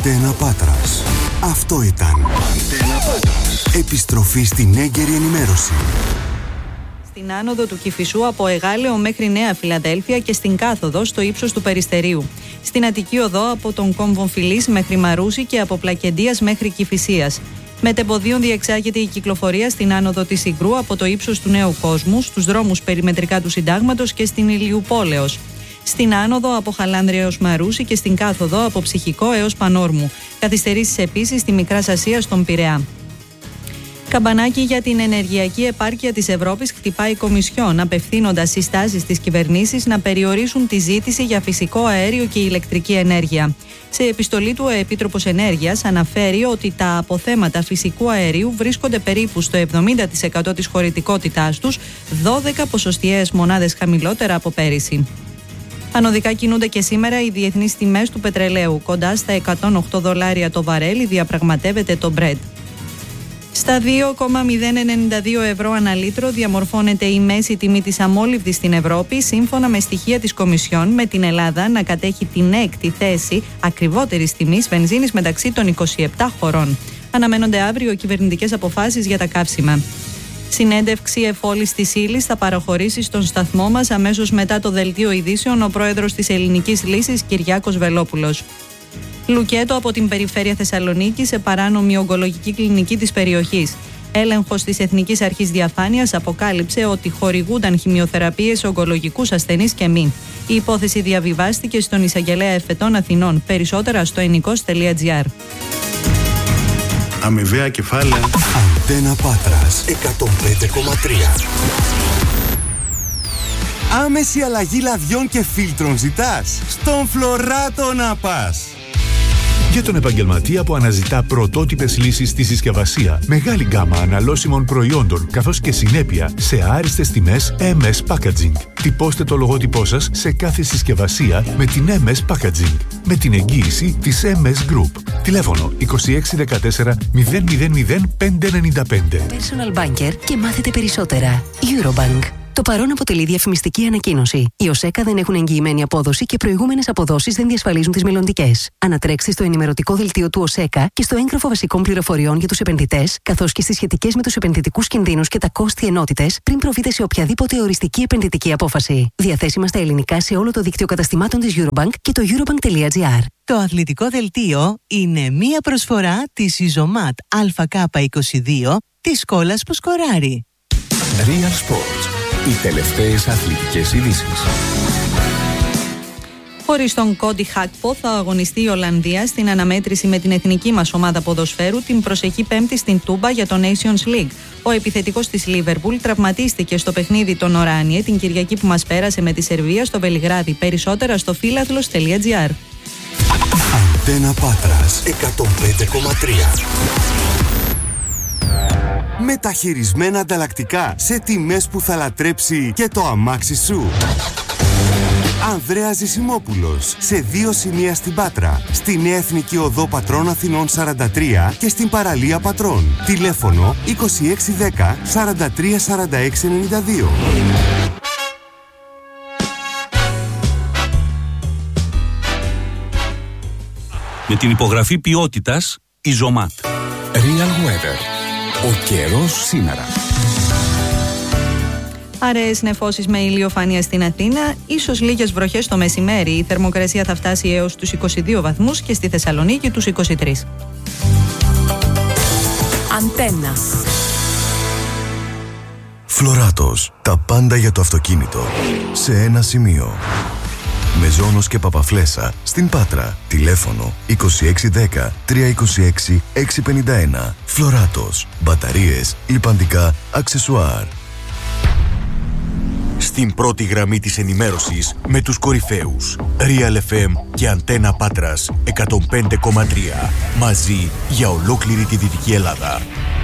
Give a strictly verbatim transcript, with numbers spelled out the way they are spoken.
Αντένα Πάτρας. Αυτό ήταν Αντένα Πάτρας. Επιστροφή στην έγκαιρη ενημέρωση. Στην άνοδο του Κηφισού από Εγάλεο μέχρι Νέα Φιλαδέλφια και στην κάθοδο στο ύψος του Περιστερίου. Στην Αττική οδό από τον Κόμβο Φιλής μέχρι Μαρούση και από Πλακεντίας μέχρι Κηφισίας. Μετεμποδίων διεξάγεται η κυκλοφορία στην άνοδο της Ιγρού από το ύψος του Νέου Κόσμου, στους δρόμους περιμετρικά του Συντάγματος και στην Ηλιουπόλεως. Στην άνοδο από Χαλάνδρεια έως Μαρούση και στην κάθοδο από Ψυχικό έως Πανόρμου. Καθυστερήσεις επίσης στη Μικράς Ασία στον Πειραιά. Καμπανάκι για την ενεργειακή επάρκεια της Ευρώπης χτυπάει η Κομισιόν, απευθύνοντας συστάσεις στις κυβερνήσεις να περιορίσουν τη ζήτηση για φυσικό αέριο και ηλεκτρική ενέργεια. Σε επιστολή του, ο Επίτροπος Ενέργειας αναφέρει ότι τα αποθέματα φυσικού αερίου βρίσκονται περίπου στο εβδομήντα τοις εκατό της χωρητικότητάς τους, δώδεκα ποσοστιαίες μονάδες χαμηλότερα από πέρυσι. Ανωδικά κινούνται και σήμερα οι διεθνείς τιμές του πετρελαίου. Κοντά στα εκατόν οκτώ δολάρια το βαρέλι διαπραγματεύεται το Brent. Στα δύο κόμμα μηδέν ενενήντα δύο ευρώ ανά λίτρο διαμορφώνεται η μέση τιμή της αμόλυβδης στην Ευρώπη, σύμφωνα με στοιχεία της Κομισιόν, με την Ελλάδα να κατέχει την έκτη θέση ακριβότερης τιμής βενζίνης μεταξύ των είκοσι επτά χωρών. Αναμένονται αύριο κυβερνητικές αποφάσεις για τα καύσιμα. Συνέντευξη εφόλης της ύλης θα παραχωρήσει στον σταθμό μας αμέσως μετά το δελτίο ειδήσεων ο πρόεδρος της Ελληνικής Λύσης Κυριάκος Βελόπουλος. Λουκέτο από την περιφέρεια Θεσσαλονίκη σε παράνομη ογκολογική κλινική της περιοχής. Έλεγχος της Εθνικής Αρχής Διαφάνειας αποκάλυψε ότι χορηγούνταν χημειοθεραπείες σε ογκολογικούς ασθενείς και μη. Η υπόθεση διαβιβάστηκε στον Εισαγγελέα Εφετών Αθηνών. Περισσότερα στο ενικός τελεία τζι άρ. Αμοιβαία κεφάλαια. Αντένα Πάτρας εκατόν πέντε κόμμα τρία. Άμεση αλλαγή λαδιών και φίλτρων ζητάς? Στον Φλωράτο να πας. Για τον επαγγελματία που αναζητά πρωτότυπες λύσεις στη συσκευασία, μεγάλη γκάμα αναλώσιμων προϊόντων καθώς και συνέπεια σε άριστες τιμές εμ ες Packaging. Τυπώστε το λογότυπό σας σε κάθε συσκευασία με την εμ ες Packaging, με την εγγύηση της εμ ες Group. Τηλέφωνο είκοσι έξι δεκατέσσερα μηδέν μηδέν μηδέν πέντε ενενήντα πέντε. Personal Banker και μάθετε περισσότερα. Eurobank. Το παρόν αποτελεί διαφημιστική ανακοίνωση. Οι ΟΣΕΚΑ δεν έχουν εγγυημένη απόδοση και προηγούμενες αποδόσεις δεν διασφαλίζουν τις μελλοντικές. Ανατρέξτε στο ενημερωτικό δελτίο του ΟΣΕΚΑ και στο έγγραφο βασικών πληροφοριών για τους επενδυτές, καθώς και στις σχετικές με τους επενδυτικούς κινδύνους και τα κόστη ενότητες, πριν προβείτε σε οποιαδήποτε οριστική επενδυτική απόφαση. Διαθέσιμα στα ελληνικά σε όλο το δίκτυο καταστημάτων της Eurobank και το eurobank τελεία τζι άρ. Το αθλητικό δελτίο είναι μία προσφορά της Ιζωμάτ Α Κ είκοσι δύο της Σκόλας που σκοράρει. Real Sports. Οι τελευταίες αθλητικές ειδήσεις. Χωρίς τον Κόντι Χάκπο θα αγωνιστεί η Ολλανδία στην αναμέτρηση με την εθνική μας ομάδα ποδοσφαίρου την προσεχή Πέμπτη στην Τούμπα για το Nations League. Ο επιθετικός της Λίβερπουλ τραυματίστηκε στο παιχνίδι των Οράνιε την Κυριακή που μας πέρασε με τη Σερβία στο Βελιγράδι. Περισσότερα στο φίλαθλος τελεία τζι άρ. Αντένα Πάτρας εκατόν πέντε κόμμα τρία. Μεταχειρισμένα ανταλλακτικά σε τιμές που θα λατρέψει και το αμάξι σου. Ανδρέας Ζησιμόπουλος, σε δύο σημεία στην Πάτρα, στη Νέα Εθνική Οδό Πατρών Αθηνών σαράντα τρία και στην παραλία Πατρών. Τηλέφωνο είκοσι έξι δέκα σαράντα τρία σαράντα έξι ενενήντα δύο. Με την υπογραφή ποιότητας Ιζωμάτ. Real Weather. Ο καιρός σήμερα. Αραιές νεφώσεις με ηλιοφάνεια στην Αθήνα, ίσως λίγες βροχές το μεσημέρι. Η θερμοκρασία θα φτάσει έως τους είκοσι δύο βαθμούς και στη Θεσσαλονίκη τους είκοσι τρεις. Αντένα. Φλωράτος. Τα πάντα για το αυτοκίνητο. Σε ένα σημείο. Μεζόνος και Παπαφλέσσα στην Πάτρα. Τηλέφωνο είκοσι έξι δέκα τριακόσια είκοσι έξι εξακόσια πενήντα ένα. Φλωράτος. Μπαταρίες, λιπαντικά, αξεσουάρ. Στην πρώτη γραμμή της ενημέρωσης με τους κορυφαίους Real εφ εμ και Αντένα Πάτρας εκατόν πέντε κόμμα τρία. Μαζί για ολόκληρη τη Δυτική Ελλάδα.